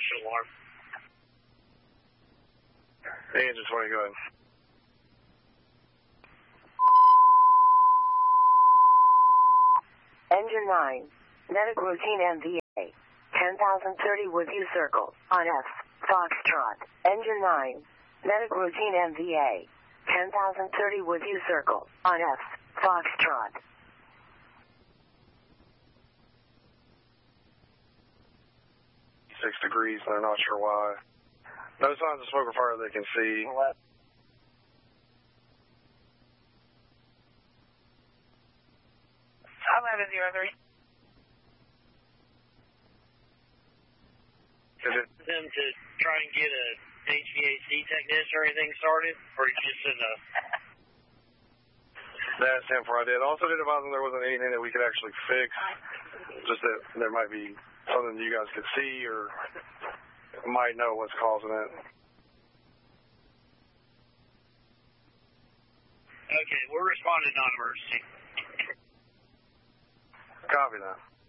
ignition alarm. Engine 20, go ahead. Engine 9, medic routine MVA, 10,030 with you circle, on F, Foxtrot. Engine 9, medic routine MVA, 10,030 with you circle, on F, Foxtrot. 6 degrees, they're not sure why. No signs of smoke or fire they can see. I'll have it 03. Is it Them to try and get a HVAC technician or anything started, or you just in a... That's 10 for I did. Also did advise them there wasn't anything that we could actually fix. Just that there might be something you guys could see or might know what's causing it. Okay, we're responding non-emergency. Copy that.